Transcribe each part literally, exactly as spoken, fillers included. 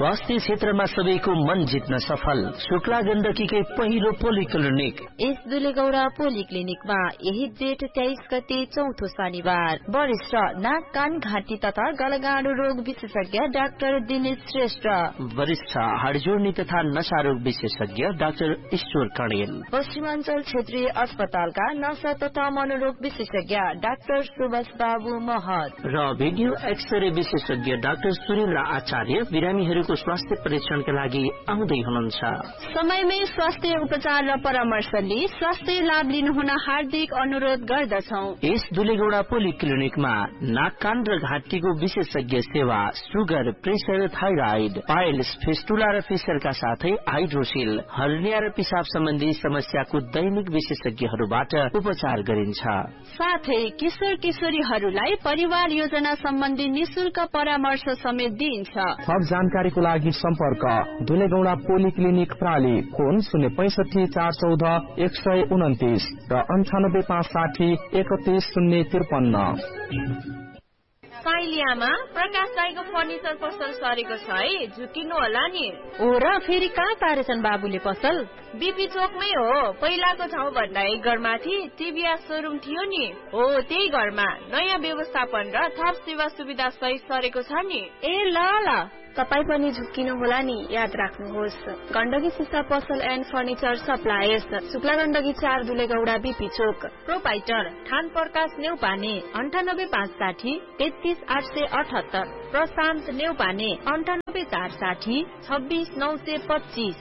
स्वास्थ्य क्षेत्रमा सबैको मन जित्न सफल शुक्ला गण्डकीकै पहिलो पोलिक्लिनिक यस दुलेगौडा पोलिक्लिनिकमा यही जेठ तेइस गते चौथो शनिबार वरिष्ठ नाक कान घाँटी तथा गलगाडो रोग विशेषज्ञ डाक्टर दिनेश श्रेष्ठ, वरिष्ठ हाडजोड्नी तथा नशा रोग विशेषज्ञ डाक्टर ईश्वर कणेल, पश्चिमाञ्चल क्षेत्रीय अस्पतालका नशा तथा मनोरोग विशेषज्ञ डाक्टर सुभाष बाबु महत र भिडियो एक्सरे विशेषज्ञ डाक्टर सुरेन्द्र आचार्य बिरामीहरूको स्वास्थ्य परीक्षणका लागि आउँदै हुनुहुन्छ। समयमै स्वास्थ्य उपचार र परामर्श लिई स्वास्थ्य लाभ लिनुहुन हार्दिक अनुरोध गर्दछौ। यस दुलेगौडा पोलिक्लिनिकमा नाक कान र घाँटीको विशेषज्ञ सेवा, sugar, pressure, thyroid, piles, fistula र फिसरका साथै हाइड्रोसिल, हर्निया र पिसाब सम्बन्धी समस्याको दैनिक विशेषज्ञहरूबाट उपचार गरिन्छ। साथै किशोर किशोरीहरूलाई परिवार योजना सम्बन्धी निशुल्क परामर्श समेत दिइन्छ। थप जानकारीको लागि सम्पर्क दुलेगौडा पोलिक्लिनिक प्राली, फोन शून्य पैंसठी चार चौध एक सय उन्तिस र अन्ठानब्बे पाँच साठी एकतीस शून्य त्रिपन्न। साइलियामा प्रकाश दाईको फर्निचर पसल सरेको छ है, झुकिनु होला नि। ओ र फेरि कहाँ पारेछन् बाबुले पसल? बीपी चोकमै हो, पहिलाको ठाउँ भन्दा एक घरमाथि टिभीआर शोरूम थियो नि, हो त्यही घरमा नयाँ व्यवस्थापन र थप सेवा सुविधा सहित सरेको छ नि। ए ल ल, तपाई पनि झुक्किनु होला नि, याद राख्नुहोस्। गण्डकी सिसा पसल and furniture suppliers, Shukla Gandaki चार दुलेगौडा बीपी चोक। प्रोपाइटर खान प्रकाश नेउपाने अन्ठानब्बे पाँच साठी तेत्तीस आठ सय अठहत्तर, प्रशान्त नेउपाने अन्ठानब्बे चार साठी छब्बीस नौ सय पच्चीस।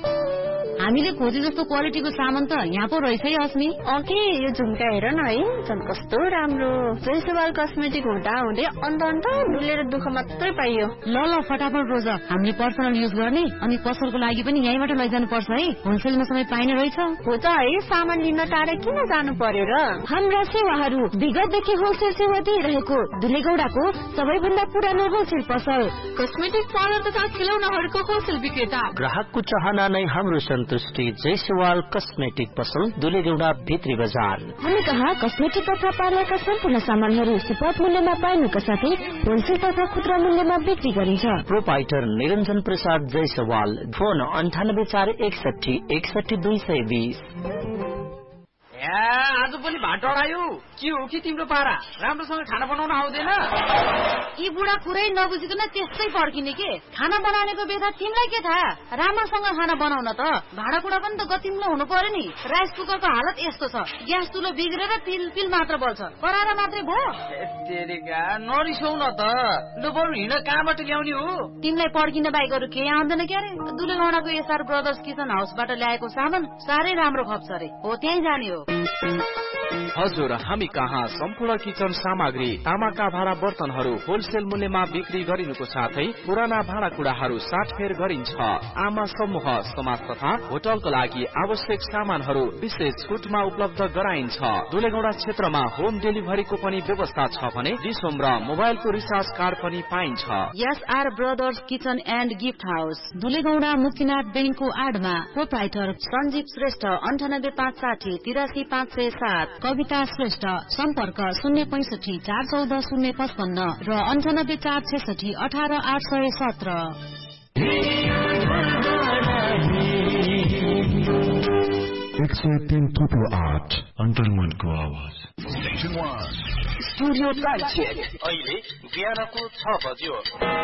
हामीले खोजे जस्तो क्वालिटीको सामान त यहाँ पो रहेछ है अस्मी। ओके, यो झुम्का हेर न है, झन् कस्तो राम्रो। जयसवाल कस्मेटिक हुँदा हुँदै अन्त अन्त डुलेर दुःख मात्रै पाइयो। ल ल फटाफट रोज, हामीले पर्सनल युज गर्ने अनि पसलको लागि पनि यहीँबाट लैजानु पर्छ है, होलसेलमा सबै पाइने रहेछ। हो त है, सामान लिन टाढा किन जानु पर्यो र? हाम्रा सेवाहरू विगतदेखि होलसेल सेवा दिइरहेको दुलेगौडाको सबैभन्दा पुरानो होलसेल पसल, कस्मेटिक पार्लर तथा खेलौनाहरूको होलसेल विक्रेता। ग्राहकको चाहना नै हाम्रो सन्तुष्टि। जयसवाल कस्मेटिक पसल, दुलेगौडा भित्री बजार। हामी कहाँ कस्मेटिक तथा पार्लरका सम्पूर्ण सामानहरू सुपथ मूल्यमा पाइनुका साथै होलसेल तथा खुद्रा मूल्यमा बिक्री गरिन्छ। प्रोपाइटर निरञ्जन प्रसाद जयसवाल, फोन अन्ठानब्बे चार एकसठी एकसठी दुई सय बीस। आज पनि भात डढायो के हो कि तिम्रो पारा? राम्रोसँग खाना बनाउन आउँदैन? यी बुढा कुरै नबुझिकन त्यस्तै पर्खिने के? खाना बनाउनेको बेथा तिमीलाई के थाहा? राम्रोसँग खाना बनाउन त भाँडाकुँडा पनि त गतिलो हुनु पर्यो नि। राइस कुकरको हालत यस्तो छ, ग्यास चुलो बिग्रेर पिल पिल मात्र बल्छ, कराएर मात्रै भयो। नरिसाउ न त, लु बरु हिँड कहाँबाट ल्याउने हो? तिमीलाई पर्खिन बाहेक अरू केही आउँदैन क्यारे? दुलेगौडाको एसआर ब्रदर्स किचन हाउसबाट ल्याएको सामान साह्रै राम्रो खप्छ रे, हो त्यही जाने हो। हजुर, हामी कहाँ सम्पूर्ण किचन सामग्री, तामाका भाँडा बर्तनहरू होलसेल मूल्यमा बिक्री गरिनुको साथै पुराना भाँडाकुँडाहरू साटफेर गरिन्छ। आमा समूह, समाज तथा होटलको लागि आवश्यक सामानहरू विशेष छुटमा उपलब्ध गराइन्छ। दुलेगौडा क्षेत्रमा होम डेलिभरीको पनि व्यवस्था छ भने डिसोम र मोबाइलको रिचार्ज कार्ड पनि पाइन्छ। SR brothers kitchen and gift house, दुलेगौडा Muktinath बैंकको आडमा। प्रोपाइटर सञ्जीव श्रेष्ठ, अन्ठानब्बे पाँच साठी तिरासी पाँच सय सात। कविता श्रेष्ठ, सम्पर्क शून्य पैंसठी चार चौध शून्य पचपन्न र अन्ठानब्बे चार छेसठी अठार आठ सय सत्र। एक सय तीन थुप्रो आठ अन्टरमनको आवाज। स्टुडियो टाइम अहिले बिहानको छ बज्यो।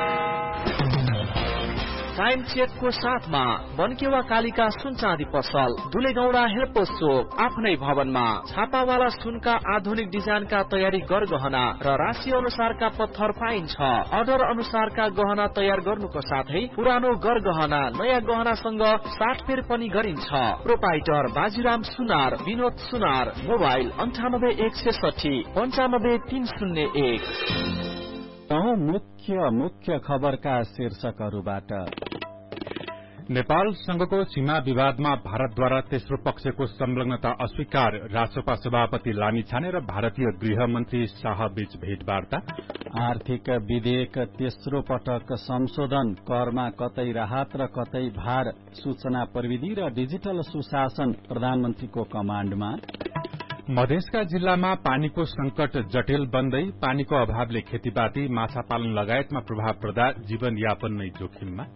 टाइम चेकको साथमा बनकेवा कालिका सुन चाँदी पसल, दुलेगौडा हेरपोस्ट चोक, आफ्नै भवनमा छापावाला सुनका आधुनिक डिजाइनका तयारी गरगहना र राशि अनुसारका पत्थर पाइन्छ। अर्डर अनुसारका गहना तयार गर्नुको साथै पुरानो गरगहना नयाँ गहनासँग साटफेर पनि गरिन्छ। प्रोपाइटर बाजीराम सुनार, विनोद सुनार, मोबाइल अन्ठानब्बे एक छेसठी पन्चानब्बे तीन शून्य एक। मुख्य मुख्य खबरका शीर्षकहरूबाट। नेपाल संघको सीमा विवादमा भारतद्वारा तेस्रो पक्षको संलग्नता अस्वीकार, रासोपा सभापति लामिछाने र भारतीय गृहमन्त्री शाह बीच भेटवार्ता। आर्थिक विधेयक तेस्रो पटक संशोधन, करमा कतै राहत र कतै भार, सूचना प्रविधि र डिजिटल सुशासन प्रधानमन्त्रीको कमाण्डमा। मधेसका जिल्लामा पानीको संकट जटिल बन्दै, पानीको अभावले खेतीपाती, माछा पालन लगायतमा प्रभाव पर्दा जीवनयापन नै जोखिममा।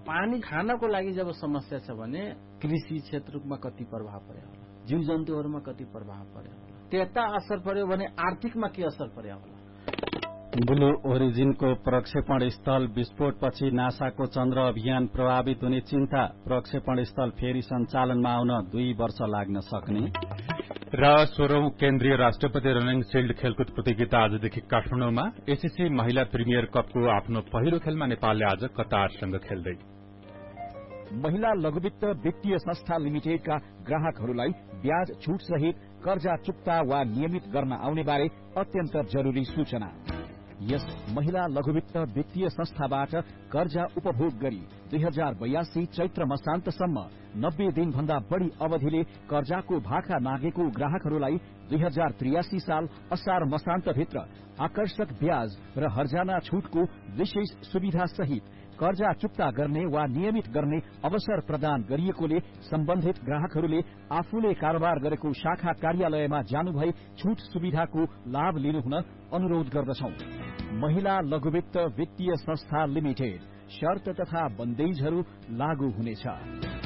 पानी खानको लागि जब समस्या छ भने कृषि क्षेत्रमा कति प्रभाव पर्यो होला, जीव जन्तुहरूमा कति प्रभाव पर्यो होला, त्यता असर पर्यो भने आर्थिकमा के असर पर्यो होला। ब्लू ओरिजिनको प्रक्षेपण स्थल विस्फोटपछि नासाको चन्द्र अभियान प्रभावित हुने चिन्ता, प्रक्षेपण स्थल फेरि सञ्चालनमा आउन दुई वर्ष लाग्न सक्ने। र सोह्रौं केन्द्रीय राष्ट्रपति रनिङ शिल्ड खेलकुद प्रतियोगिता आजदेखि काठमाडौँमा। एसएससी महिला प्रिमियर कपको आफ्नो पहिलो खेलमा नेपालले आज कतारसँग खेल्दै। महिला लघुवित्त वित्तीय संस्था लिमिटेडका ग्राहकहरूलाई ब्याज छूट सहित कर्जा चुक्ता वा नियमित गर्न आउने बारे अत्यन्त जरूरी सूचना। यस महिला लघुवित्त वित्तीय संस्थाबाट कर्जा उपभोग गरी दुई हजार बयासी चैत्र मसान्तसम्म नब्बे दिनभन्दा बढ़ी अवधिले कर्जाको भाका नागेको ग्राहकहरूलाई दुई हजार त्रियासी साल असार मसान्तभित्र आकर्षक ब्याज र हर्जाना छूटको विशेष सुविधा सहित कर्जा चुक्ता गर्ने वा नियमित गर्ने अवसर प्रदान गरिएकोले सम्बन्धित ग्राहकहरूले आफूले कारोबार गरेको शाखा कार्यालयमा जानुभई छूट सुविधाको लाभ लिनुहुन अनुरोध गर्दछौं। महिला लघुवित्त वित्तीय संस्था लिमिटेड, शर्त तथा बन्देजहरू लागू हुनेछ।